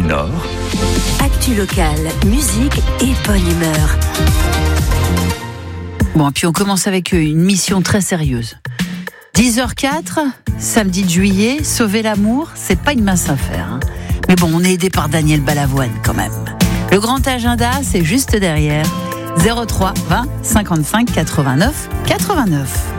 Nord. Actu locale, musique et bonne humeur. Bon, puis on commence avec une mission très sérieuse. 10h04, samedi de juillet, sauver l'amour, c'est pas une mince affaire. Hein. Mais bon, on est aidé par Daniel Balavoine quand même. Le grand agenda, c'est juste derrière. 03 20 55 89 89.